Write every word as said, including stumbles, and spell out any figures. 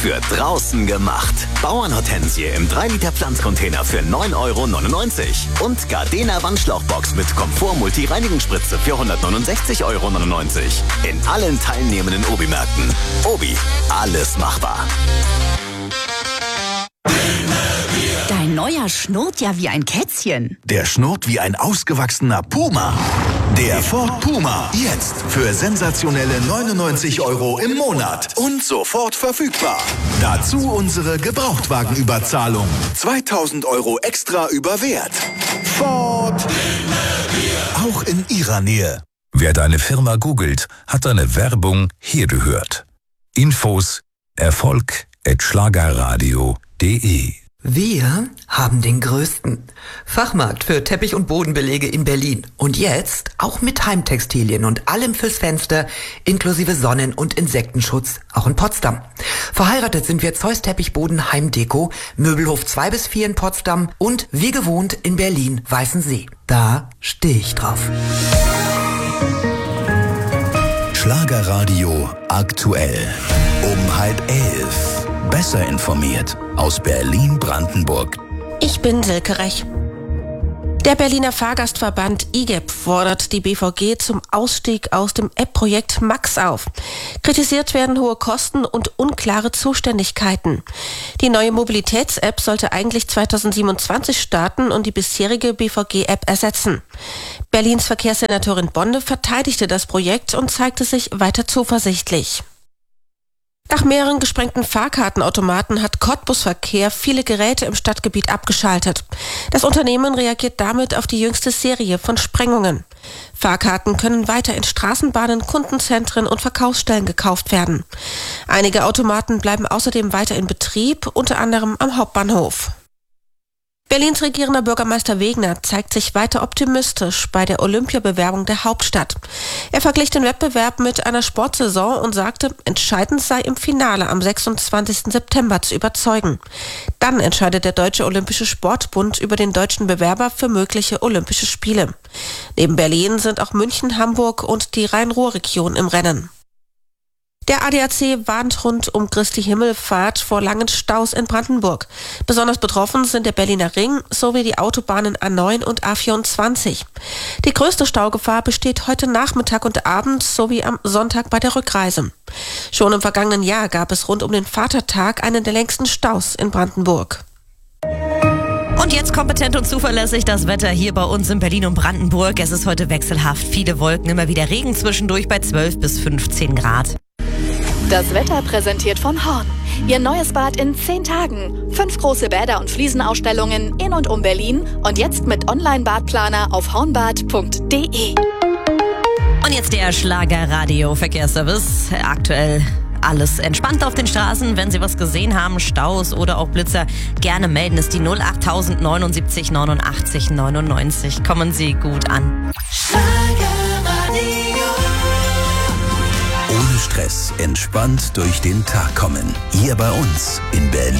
für draußen gemacht. Bauernhortensie im drei Liter Pflanzcontainer für neun Euro neunundneunzig. Und Gardena Wandschlauchbox mit Komfort-Multi-Reinigungsspritze für hundertneunundsechzig Euro neunundneunzig. In allen teilnehmenden Obi-Märkten. Obi, alles machbar. Dein neuer schnurrt ja wie ein Kätzchen. Der schnurrt wie ein ausgewachsener Puma. Der Ford Puma. Jetzt für sensationelle neunundneunzig Euro im Monat. Und sofort verfügbar. Dazu unsere Gebrauchtwagenüberzahlung. zweitausend Euro extra über Wert. Ford. Auch in Ihrer Nähe. Wer deine Firma googelt, hat deine Werbung hier gehört. Infos Erfolg at schlagerradio punkt de. Wir haben den größten Fachmarkt für Teppich- und Bodenbelege in Berlin. Und jetzt auch mit Heimtextilien und allem fürs Fenster, inklusive Sonnen- und Insektenschutz, auch in Potsdam. Verheiratet sind wir Zeus Teppichboden Heimdeko, Möbelhof zwei bis vier in Potsdam und wie gewohnt in Berlin Weißensee. Da stehe ich drauf. Schlagerradio aktuell. Um halb elf. Besser informiert aus Berlin-Brandenburg. Ich bin Silke Rech. Der Berliner Fahrgastverband I G E P fordert die B V G zum Ausstieg aus dem App-Projekt Max auf. Kritisiert werden hohe Kosten und unklare Zuständigkeiten. Die neue Mobilitäts-App sollte eigentlich zweitausendsiebenundzwanzig starten und die bisherige B V G-App ersetzen. Berlins Verkehrssenatorin Bonde verteidigte das Projekt und zeigte sich weiter zuversichtlich. Nach mehreren gesprengten Fahrkartenautomaten hat Cottbus Verkehr viele Geräte im Stadtgebiet abgeschaltet. Das Unternehmen reagiert damit auf die jüngste Serie von Sprengungen. Fahrkarten können weiter in Straßenbahnen, Kundenzentren und Verkaufsstellen gekauft werden. Einige Automaten bleiben außerdem weiter in Betrieb, unter anderem am Hauptbahnhof. Berlins regierender Bürgermeister Wegner zeigt sich weiter optimistisch bei der Olympiabewerbung der Hauptstadt. Er verglich den Wettbewerb mit einer Sportsaison und sagte, entscheidend sei im Finale am sechsundzwanzigsten September zu überzeugen. Dann entscheidet der Deutsche Olympische Sportbund über den deutschen Bewerber für mögliche Olympische Spiele. Neben Berlin sind auch München, Hamburg und die Rhein-Ruhr-Region im Rennen. Der A D A C warnt rund um Christi Himmelfahrt vor langen Staus in Brandenburg. Besonders betroffen sind der Berliner Ring sowie die Autobahnen A neun und A vierundzwanzig. Die größte Staugefahr besteht heute Nachmittag und Abend sowie am Sonntag bei der Rückreise. Schon im vergangenen Jahr gab es rund um den Vatertag einen der längsten Staus in Brandenburg. Und jetzt kompetent und zuverlässig das Wetter hier bei uns in Berlin und Brandenburg. Es ist heute wechselhaft, viele Wolken, immer wieder Regen zwischendurch bei zwölf bis fünfzehn Grad. Das Wetter präsentiert von Horn. Ihr neues Bad in zehn Tagen. Fünf große Bäder und Fliesenausstellungen in und um Berlin. Und jetzt mit Online-Badplaner auf hornbad punkt de. Und jetzt der Schlagerradio-Verkehrsservice. Aktuell alles entspannt auf den Straßen. Wenn Sie was gesehen haben, Staus oder auch Blitzer, gerne melden. Es ist die null acht null null neunundsiebzig neunundachtzig neunundneunzig. Kommen Sie gut an. Ohne Stress, entspannt durch den Tag kommen. Hier bei uns in Berlin.